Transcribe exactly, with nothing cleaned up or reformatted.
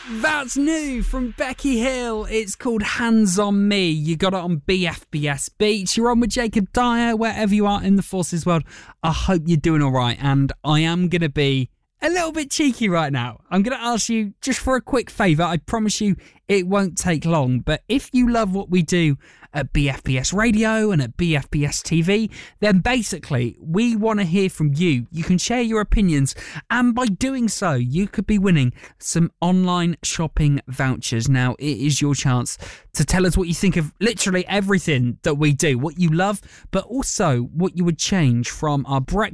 That's new from Becky Hill. It's called Hands on Me. You got it on B F B S Beats. You're on with Jacob Dyer, wherever you are in the Forces world. I hope you're doing all right, and I am going to be a little bit cheeky right now. I'm going to ask you just for a quick favour. I promise you it won't take long, but if you love what we do at B F B S Radio and at B F B S T V, then basically we want to hear from you. You can share your opinions, and by doing so, you could be winning some online shopping vouchers. Now, it is your chance to tell us what you think of literally everything that we do, what you love, but also what you would change from our breakfast